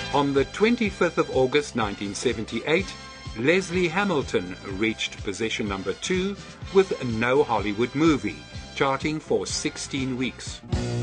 On the 25th of August 1978, Leslie Hamilton reached position number 2 with No Hollywood Movie, charting for 16 weeks.